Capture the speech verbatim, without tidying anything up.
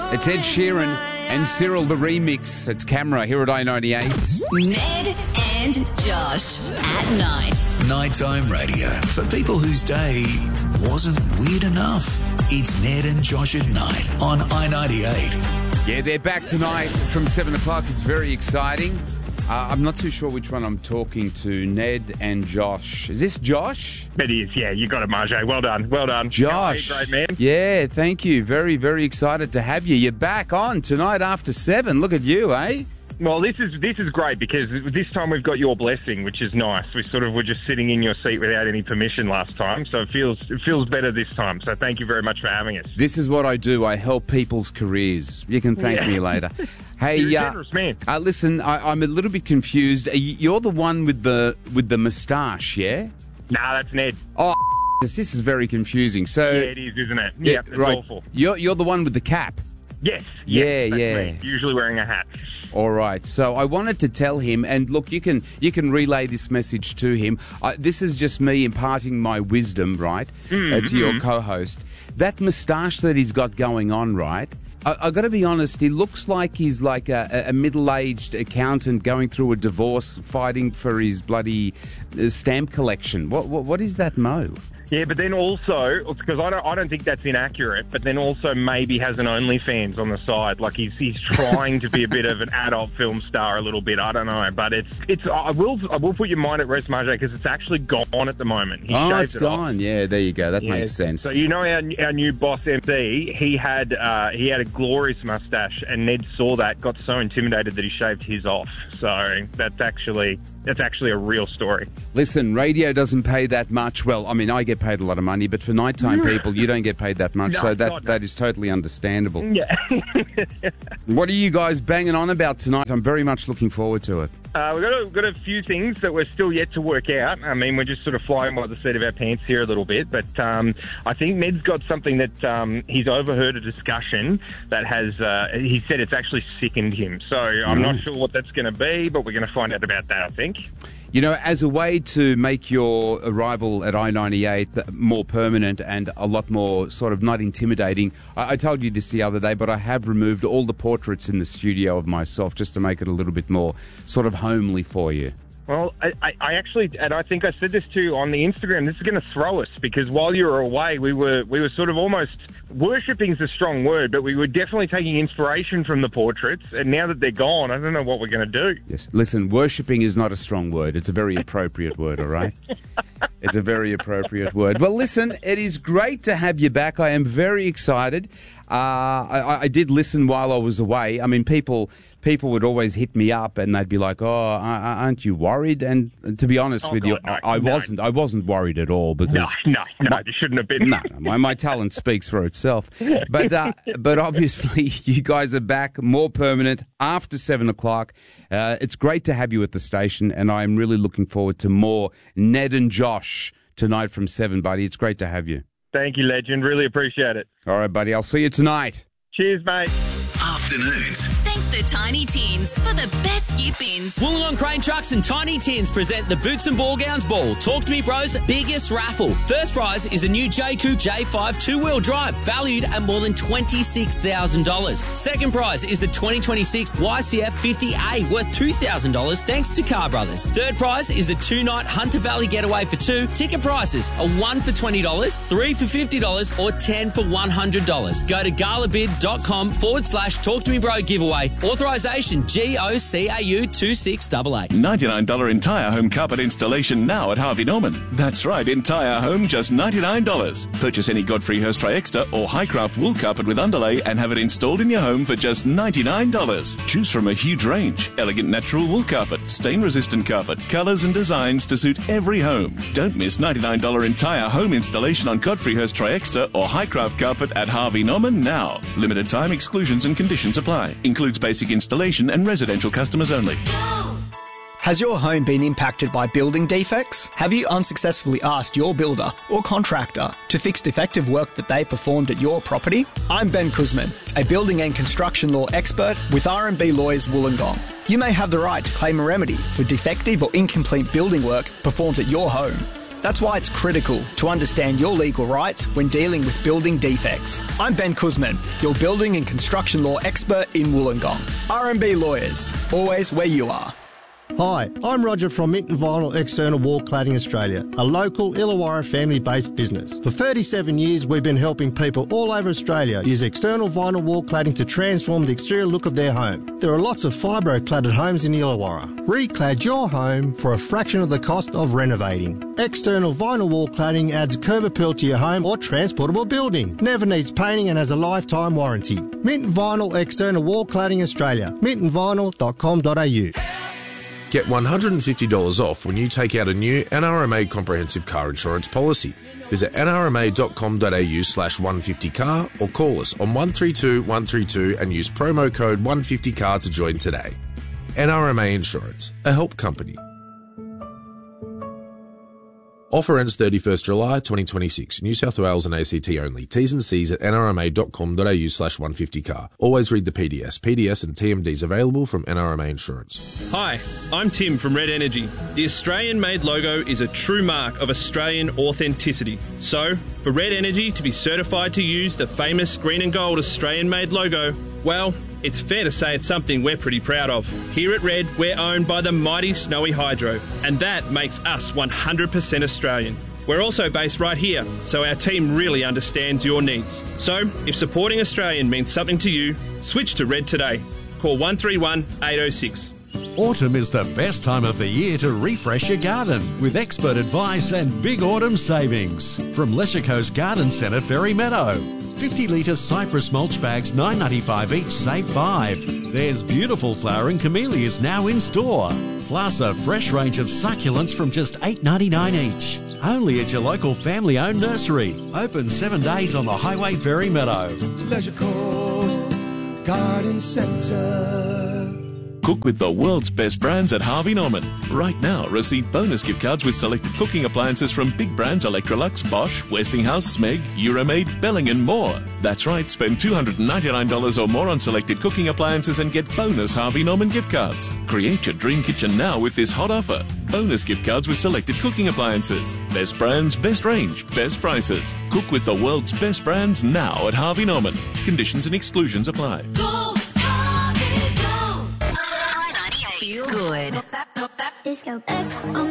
It's Ed Sheeran and Cyril, the remix. It's Camera here at I ninety-eight. Ned and Josh at night. Nighttime radio for people whose day wasn't weird enough. It's Ned and Josh at night on I ninety-eight. Yeah, they're back tonight from seven o'clock. It's very exciting. Uh, I'm not too sure which one I'm talking to, Ned and Josh. Is this Josh? It is, yeah. You got it, Marjay. Well done, well done. Josh. Great man. Yeah, thank you. Very, very excited to have you. You're back on tonight after seven. Look at you, eh? Well, this is this is great because this time we've got your blessing, which is nice. We sort of were just sitting in your seat without any permission last time, so it feels it feels better this time. So thank you very much for having us. This is what I do. I help people's careers. You can thank Yeah. me later. Hey, You're a uh, generous man. uh, listen, I, I'm a little bit confused. Are you- You're the one with the with the moustache, yeah? Nah, that's Ned. Oh, this is very confusing. So, Yeah, it is, isn't it? Yeah, it's right. awful. You're you're the one with the cap. Yes. Yeah, yes, that's yeah. me. Usually wearing a hat. All right. So I wanted to tell him, and look, you can you can relay this message to him. Uh, this is just me imparting my wisdom, right, Mm, uh, to your mm. co-host. That moustache that he's got going on, right? I, I got to be honest. He looks like he's like a, a middle-aged accountant going through a divorce, fighting for his bloody uh, stamp collection. What what, what is that, Mo? Yeah, but then also, because I don't, I don't think that's inaccurate, but then also maybe has an OnlyFans on the side. Like he's he's trying to be a bit of an adult film star a little bit. I don't know, but it's it's. I will I will put your mind at rest, Marjay, because it's actually gone at the moment. He Oh, shaved it's it off. gone. Yeah, there you go. That Yeah. makes sense. So you know our, our new boss M C, he had uh, he had a glorious mustache, and Ned saw that, got so intimidated that he shaved his off. So that's actually that's actually a real story. Listen, radio doesn't pay that much. Well, I mean, I get paid a lot of money, but for nighttime people, you don't get paid that much. No, so that God, no. that is totally understandable. Yeah. What are you guys banging on about tonight? I'm very much looking forward to it. Uh, we've got a, we've got a few things that we're still yet to work out. I mean, we're just sort of flying by the seat of our pants here a little bit. But um, I think Ned's got something that um, he's overheard a discussion that has, uh, he said it's actually sickened him. So I'm not sure what that's going to be, but we're going to find out about that, I think. You know, as a way to make your arrival at I ninety-eight more permanent and a lot more sort of not intimidating, I, I told you this the other day, but I have removed all the portraits in the studio of myself just to make it a little bit more sort of homely for you. Well, I, I I actually, and I think I said this too on the Instagram, this is going to throw us because while you were away, we were we were sort of almost, worshipping is a strong word, but we were definitely taking inspiration from the portraits, and now that they're gone, I don't know what we're going to do. Yes. Listen, worshipping is not a strong word. It's a very appropriate word, all right? It's a very appropriate word. Well, listen, it is great to have you back. I am very excited. Uh, I, I did listen while I was away. I mean, people people would always hit me up and they'd be like, "Oh, aren't you worried?" And to be honest Oh, with God, you, no, I, I no. wasn't. I wasn't worried at all because No, no, no, there shouldn't have been. no, no, my, my talent speaks for itself. But uh, but obviously, you guys are back, more permanent after seven o'clock. Uh, it's great to have you at the station, and I'm really looking forward to more Ned and Josh tonight from seven, buddy. It's great to have you. Thank you, legend. Really appreciate it. All right, buddy. I'll see you tonight. Cheers, mate. Afternoons. Thanks to Tiny Tins for the best skip ins. Wollongong Crane Trucks and Tiny Tins present the Boots and Ball Gowns Ball. Talk to me, bros. Biggest raffle. First prize is a new J Coupe J five two-wheel drive, valued at more than twenty-six thousand dollars. Second prize is a twenty twenty-six Y C F fifty A worth two thousand dollars, thanks to Car Brothers. Third prize is a two-night Hunter Valley getaway for two. Ticket prices are one for twenty dollars, three for fifty dollars, or ten for one hundred dollars. Go to galabid.com forward slash Talk to Me Bro giveaway. Authorization G O C A U two six eight eight. ninety-nine dollars entire home carpet installation now at Harvey Norman. That's right, entire home just ninety-nine dollars. Purchase any Godfrey Hirst Triexta or Highcraft wool carpet with underlay and have it installed in your home for just ninety-nine dollars. Choose from a huge range. Elegant natural wool carpet, stain-resistant carpet, colours and designs to suit every home. Don't miss ninety-nine dollars entire home installation on Godfrey Hirst Triexta or Highcraft carpet at Harvey Norman now. Limited time exclusions and conditions apply. Includes basic installation and residential customers only. Has your home been impacted by building defects? Have you unsuccessfully asked your builder or contractor to fix defective work that they performed at your property? I'm Ben Kuzman, a building and construction law expert with R and B Lawyers Wollongong. You may have the right to claim a remedy for defective or incomplete building work performed at your home. That's why it's critical to understand your legal rights when dealing with building defects. I'm Ben Kuzman, your building and construction law expert in Wollongong. R and B Lawyers, always where you are. Hi, I'm Roger from Minton Vinyl External Wall Cladding Australia, a local Illawarra family-based business. For thirty-seven years, we've been helping people all over Australia use external vinyl wall cladding to transform the exterior look of their home. There are lots of fibro-cladded homes in Illawarra. Reclad your home for a fraction of the cost of renovating. External vinyl wall cladding adds curb appeal to your home or transportable building. Never needs painting and has a lifetime warranty. Minton Vinyl External Wall Cladding Australia. minton vinyl dot com dot a u. Get one hundred fifty dollars off when you take out a new N R M A comprehensive car insurance policy. Visit n r m a dot com dot a u slash one fifty car or call us on one three two one three two and use promo code one fifty car to join today. N R M A Insurance, a help company. Offer ends thirty-first July twenty twenty-six. New South Wales and A C T only. T's and C's at n r m a dot com dot a u slash one fifty car. Always read the P D S. P D S and T M Ds available from N R M A Insurance. Hi, I'm Tim from Red Energy. The Australian-made logo is a true mark of Australian authenticity. So, for Red Energy to be certified to use the famous green and gold Australian-made logo, well, it's fair to say it's something we're pretty proud of. Here at Red, we're owned by the mighty Snowy Hydro, and that makes us one hundred percent Australian. We're also based right here, so our team really understands your needs. So, if supporting Australian means something to you, switch to Red today. Call one three one eight oh six. Autumn is the best time of the year to refresh your garden with expert advice and big autumn savings. From Lesser Coast Garden Centre, Ferry Meadow. fifty litre cypress mulch bags, nine dollars ninety-five each, save five. There's beautiful flowering camellias now in store. Plus a fresh range of succulents from just eight dollars ninety-nine each. Only at your local family-owned nursery. Open seven days on the Highway, Ferry Meadow. Leisure Coast Garden Centre. Cook with the world's best brands at Harvey Norman. Right now, receive bonus gift cards with selected cooking appliances from big brands Electrolux, Bosch, Westinghouse, Smeg, Euromaid, Belling and more. That's right, spend two hundred ninety-nine dollars or more on selected cooking appliances and get bonus Harvey Norman gift cards. Create your dream kitchen now with this hot offer. Bonus gift cards with selected cooking appliances. Best brands, best range, best prices. Cook with the world's best brands now at Harvey Norman. Conditions and exclusions apply. Go, Harvey, go. Feel good. Disco X.